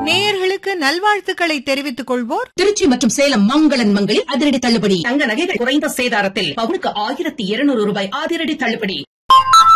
நேயர்களுக்கு நல்வாழ்த்துக்களை தெரிவித்துக் கொள்வோர் திருச்சி மற்றும் சேலம் மங்களன் மங்களில் அதிரடி தள்ளுபடி. தங்க நகைகள் குறைந்த சேதாரத்தில் பவுனுக்கு 1200 ரூபாய் அதிரடி தள்ளுபடி.